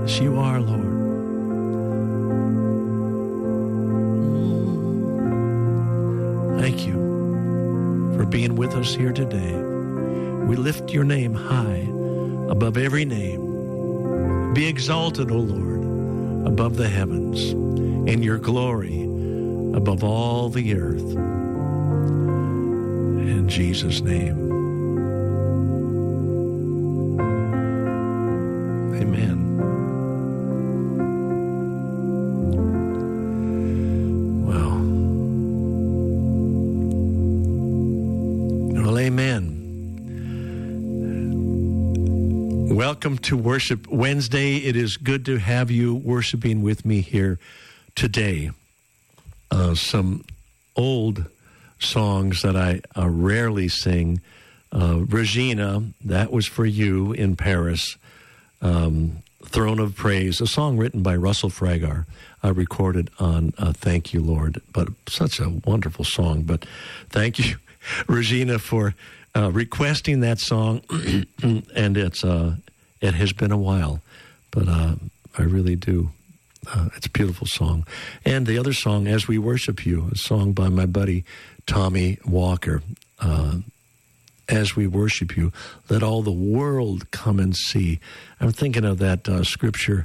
Yes, you are, Lord. Thank you for being with us here today. We lift your name high above every name. Be exalted, O Lord, above the heavens, and your glory above all the earth. In Jesus' name. Amen. Well, amen. Welcome to Worship Wednesday. It is good to have you worshiping with me here today. Some old songs that I rarely sing. Regina, that was for you in Paris. Throne of Praise, a song written by Russell Fragar. I recorded on Thank You, Lord. But such a wonderful song. But thank you, Regina, for requesting that song. And it has been a while. But I really do. It's a beautiful song. And the other song, As We Worship You, a song by my buddy Tommy Walker. As we worship you, let all the world come and see. I'm thinking of that scripture,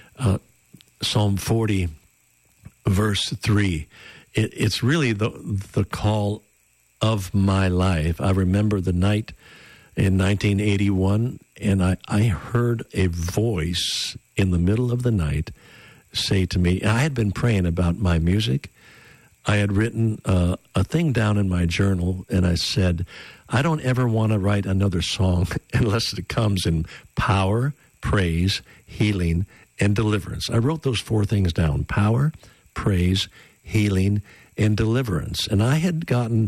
Psalm 40, verse 3. It's really the call of my life. I remember the night in 1981, and I heard a voice in the middle of the night say to me, I had been praying about my music. I had written a thing down in my journal, and I said, I don't ever want to write another song unless it comes in power, praise, healing, and deliverance. I wrote those four things down: power, praise, healing, and deliverance. And I had gotten,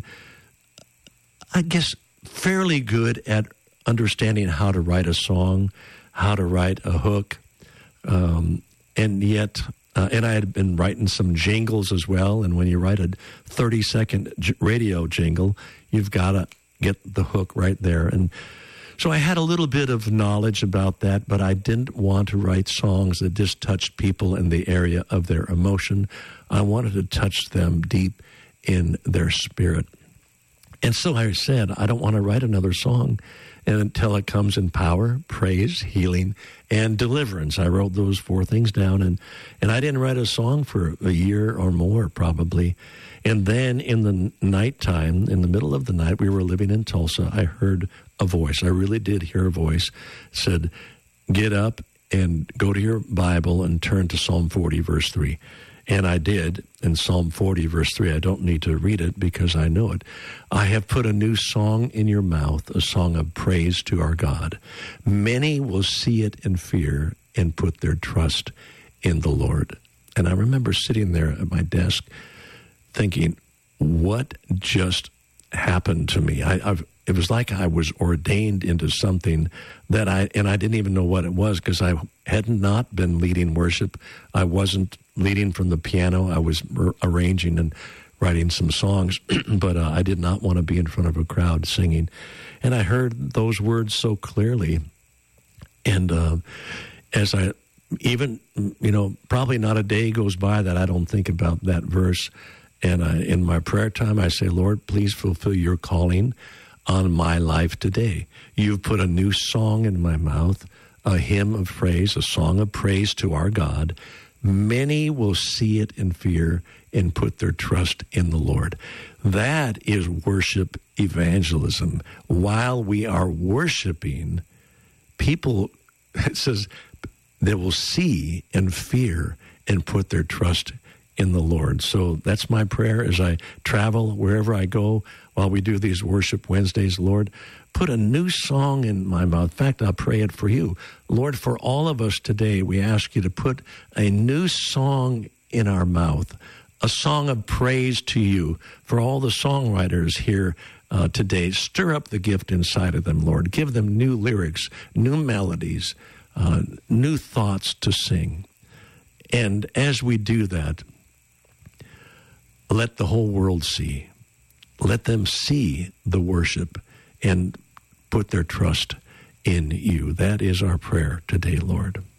I guess, fairly good at understanding how to write a song, how to write a hook, and yet... and I had been writing some jingles as well. And when you write a 30-second radio jingle, you've got to get the hook right there. And so I had a little bit of knowledge about that, but I didn't want to write songs that just touched people in the area of their emotion. I wanted to touch them deep in their spirit. And so I said, I don't want to write another song until it comes in power, praise, healing, and deliverance. I wrote those four things down, and I didn't write a song for a year or more, probably. And then in the nighttime, in the middle of the night, we were living in Tulsa, I heard a voice. I really did hear a voice. It said, get up and go to your Bible and turn to Psalm 40, verse 3. And I did, in Psalm 40, verse 3. I don't need to read it because I know it. I have put a new song in your mouth, a song of praise to our God. Many will see it and fear and put their trust in the Lord. And I remember sitting there at my desk thinking, what just happened to me? It was like I was ordained into something that I didn't even know what it was, because I had not been leading worship. I wasn't leading from the piano. I was arranging and writing some songs, but I did not want to be in front of a crowd singing. And I heard those words so clearly. And as I even, probably not a day goes by that I don't think about that verse. And in my prayer time, I say, Lord, please fulfill your calling on my life today. You've put a new song in my mouth, a hymn of praise, a song of praise to our God. Many will see it and fear and put their trust in the Lord. That is worship evangelism. While we are worshiping, people, it says, they will see and fear and put their trust in the Lord. So that's my prayer as I travel, wherever I go, while we do these Worship Wednesdays. Lord, put a new song in my mouth. In fact, I'll pray it for you. Lord, for all of us today, we ask you to put a new song in our mouth, a song of praise to you. For all the songwriters here today, stir up the gift inside of them, Lord. Give them new lyrics, new melodies, new thoughts to sing. And as we do that, let the whole world see. Let them see the worship and put their trust in you. That is our prayer today, Lord.